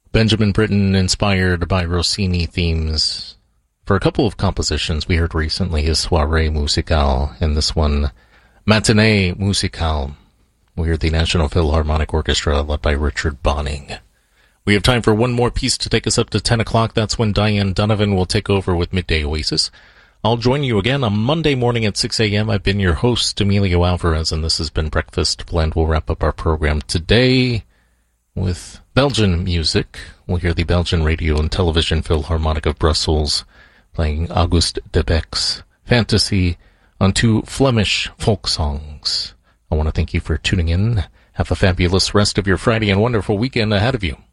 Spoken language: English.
Benjamin Britten inspired by Rossini themes. For a couple of compositions we heard recently, his Soirée Musicale, and this one, Matinée Musicale. We heard the National Philharmonic Orchestra led by Richard Bonning. We have time for one more piece to take us up to 10 o'clock. That's when Diane Donovan will take over with Midday Oasis. I'll join you again on Monday morning at 6 a.m. I've been your host, Emilio Alvarez, and this has been Breakfast Blend. We'll wrap up our program today with Belgian music. We'll hear the Belgian Radio and Television Philharmonic of Brussels playing Auguste Debeck's Fantasy on two Flemish folk songs. I want to thank you for tuning in. Have a fabulous rest of your Friday and wonderful weekend ahead of you.